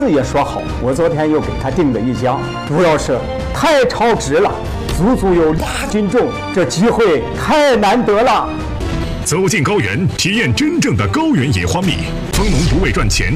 也说好，我昨天又给他订了一箱，主要是太超值了，足足有2斤重，这机会太难得了。 走进高原，体验真正的高原野花蜜，蜂农不为赚钱，